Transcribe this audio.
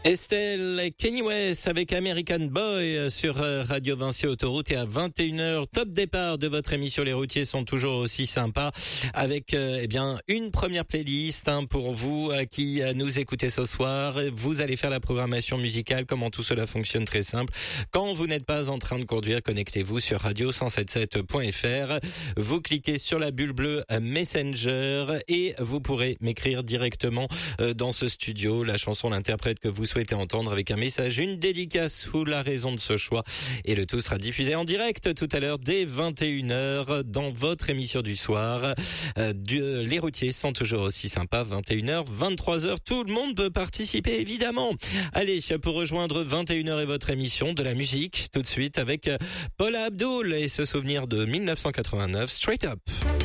Estelle Kanye West avec American Boy sur Radio Vinci Autoroute et à 21h, top départ de votre émission. Les routiers sont toujours aussi sympas avec une première playlist pour vous qui nous écoutez ce soir. Vous allez faire la programmation musicale. Comment tout cela fonctionne? Très simple. Quand vous n'êtes pas en train de conduire, connectez-vous sur radio177.fr. Vous cliquez sur la bulle bleue Messenger et vous pourrez m'écrire directement dans ce studio la chanson, l'interprète que vous souhaitez entendre avec un message, une dédicace ou la raison de ce choix. Et le tout sera diffusé en direct tout à l'heure dès 21h dans votre émission du soir. Les routiers sont toujours aussi sympas. 21h, 23h, tout le monde peut participer évidemment. Allez, pour rejoindre 21h et votre émission, de la musique tout de suite avec Paula Abdul et ce souvenir de 1989, Straight Up.